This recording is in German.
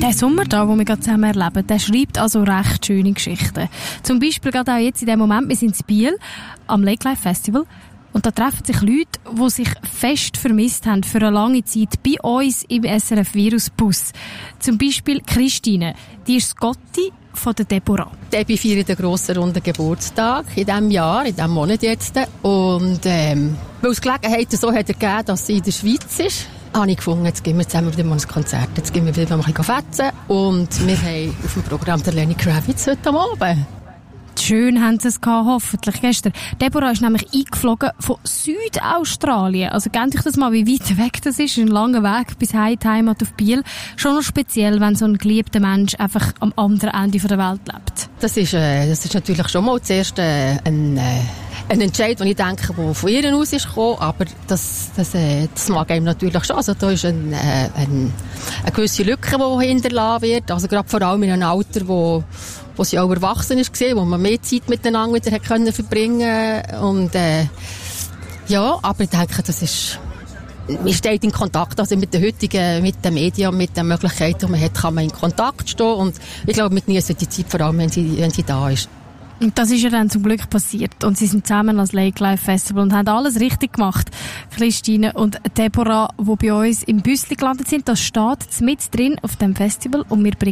Der Sommer da, den wir gerade zusammen erleben, der schreibt also recht schöne Geschichten. Zum Beispiel gerade auch jetzt in dem Moment, wir sind in Biel am Lake Life Festival und da treffen sich Leute, die sich fest vermisst haben für eine lange Zeit bei uns im SRF Virusbus. Zum Beispiel Christine, die ist Gotti von der Deborah. Debbie feiert den grossen runden Geburtstag in diesem Jahr, in diesem Monat jetzt. Und weil es Gelegenheit so hat gegeben, dass sie in der Schweiz ist, habe ich gefunden, jetzt gehen wir zusammen wieder mal ein Konzert. Jetzt gehen wir wieder mal ein bisschen fetzen. Und wir haben auf dem Programm der Lenny Kravitz heute am Abend. Schön haben sie es gehabt, hoffentlich gestern. Deborah ist nämlich eingeflogen von Südaustralien. Also gebt euch das mal, wie weit weg das ist. Ein langer Weg bis heim, die Heimat auf Biel. Schon noch speziell, wenn so ein geliebter Mensch einfach am anderen Ende der Welt lebt. Das ist natürlich schon mal zuerst ein Entscheid, den ich denke, der von ihr aus ist gekommen, aber das mag einem natürlich schon. Also da ist eine gewisse Lücke, die hinterlassen wird. Also gerade vor allem in einem Alter, wo sie auch erwachsen ist gesehen, wo man mehr Zeit miteinander wieder können verbringen und ja, aber ich denke, man steht in Kontakt, also mit den Medien, mit den Möglichkeiten, die man hat, kann man in Kontakt stehen und ich glaube, wir genießen die Zeit vor allem, wenn sie da ist. Und das ist ja dann zum Glück passiert. Und sie sind zusammen als Lake Life Festival und haben alles richtig gemacht. Christine und Deborah, die bei uns im Büsli gelandet sind, das steht mit drin auf dem Festival und wir bringen